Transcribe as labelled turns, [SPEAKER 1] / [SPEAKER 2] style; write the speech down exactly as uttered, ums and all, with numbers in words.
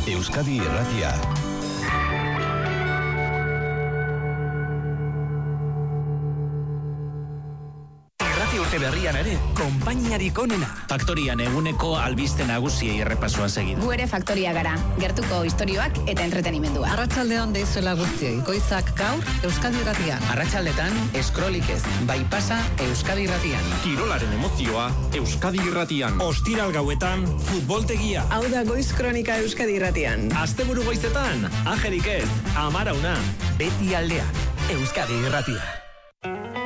[SPEAKER 1] Euskadi Irratia.
[SPEAKER 2] Urte berrian ere, konpainiarik onena.
[SPEAKER 3] Faktorian eguneko albiste nagusiei errepasoa segida.
[SPEAKER 4] Gu ere Faktoria gara, gertuko istorioak eta entretenimendua.
[SPEAKER 5] Arratsaldean deizuela guztiei, goizak gaur Euskadi Irratian.
[SPEAKER 6] Arratsaldetan eskrolik ez, bai pasa Euskadi Irratian.
[SPEAKER 7] Kirolaren emozioa Euskadi Irratian.
[SPEAKER 8] Ostiral gauetan futboltegia.
[SPEAKER 9] Hau da Goiz Kronika Euskadi Irratian.
[SPEAKER 8] Asteburu goizetan, ajerik ez, amarauna.
[SPEAKER 2] Beti aldean, Euskadi Irratia.